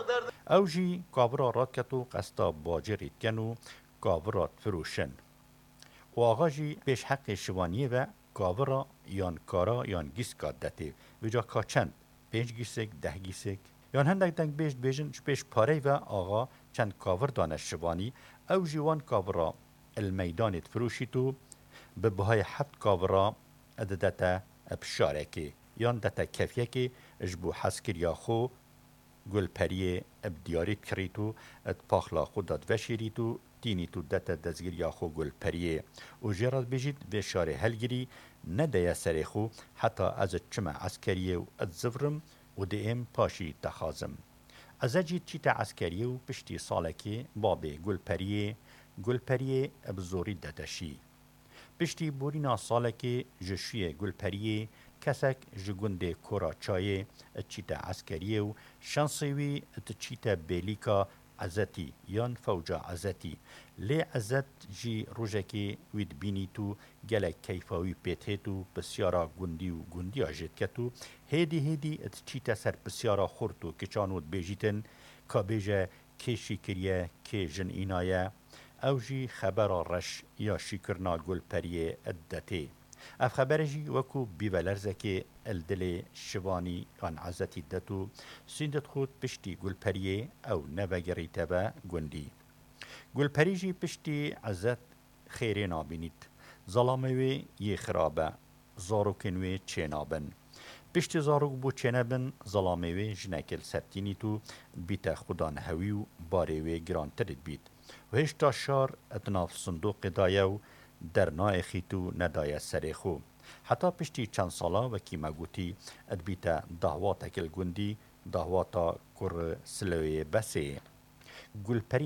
او جی کابرا راد کتو قستا باجرید کنو کابرات فروشن و آغا جی پیش حق شوانیه و کابرا یان کارا یان گیس کاد دته و جا کاچند 5 گیسک 10 گیسک یان هندک دنگ بیجن پیش پاره و آغا چند کاور دانه شوانی او جیوان کابرا المیدانت فروشیتو به بهای 7 کابرا اددتا بشارکی یان دتا کفیه اجبو حسکر یا خو گل پریه اب دیاریت کریتو ات پاخلا خود داد وشیریتو تینی تو دتا دزگیر یا خو گل پریه و جراد بجید به شاره هلگیری نده سری خو حتی از چمع عسکریه و ات زفرم و دیم پاشی تخازم از اجید چیتا عسکریه و پشتی سالکی بابه گل پریه اب زوری ددشی پشتی بورینا سالکی جشوی گل پریه کسک جگنده کورا چایه چیتا عسکریه و شانسوی چیتا بیلیکا عزتی یان فوجا عزتی لی عزت جی روژکی وید بینی تو گلک کیفاوی پیتهتو بسیارا گندی آجید کتو هیدی چیتا سر بسیارا خورتو کچانود بیجیتن که بیجه که شکریه که جن اینایه او جی خبر رش یا شکرنا گل پریه ادته اف خبر جی وکو بیولرزکی الدل شوانی آن عزتی دتو سیندت خود پشتی گل پریه او نوگری تبا گندی گل پری جی پشتی عزت خیره نابینید ظلاموی یه خرابه زاروکنوی چه نابن پشت زاروک بو چنبن ظلاموی جنکل سبتینی تو بیت خودان هوی و باروی گران ترید بید و هشتا شار اتناف صندوق دایو در نایخیتو ندای سریخو حتی پشتی چند سالا و کیما گوتی ادبیتا دهواتا کل گندی دهواتا کر سلوی بسه گل پری